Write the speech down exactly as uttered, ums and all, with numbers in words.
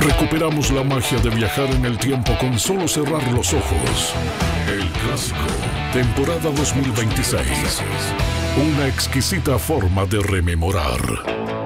Recuperamos la magia de viajar en el tiempo con solo cerrar los ojos. El Clásico, temporada dos mil veintiséis. Una exquisita forma de rememorar.